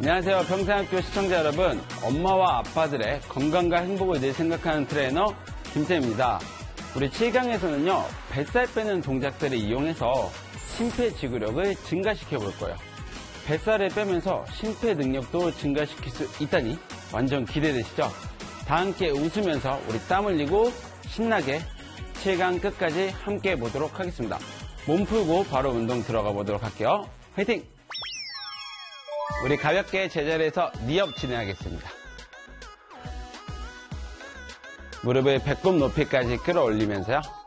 안녕하세요. 평생학교 시청자 여러분. 엄마와 아빠들의 건강과 행복을 늘 생각하는 트레이너 김쌤입니다. 우리 7강에서는요. 뱃살 빼는 동작들을 이용해서 심폐지구력을 증가시켜 볼 거예요. 뱃살을 빼면서 심폐 능력도 증가시킬 수 있다니 완전 기대되시죠? 다 함께 웃으면서 우리 땀 흘리고 신나게 7강 끝까지 함께 해보도록 하겠습니다. 몸 풀고 바로 운동 들어가 보도록 할게요. 화이팅! 우리 가볍게 제자리에서 니업 진행하겠습니다. 무릎을 배꼽 높이까지 끌어올리면서요.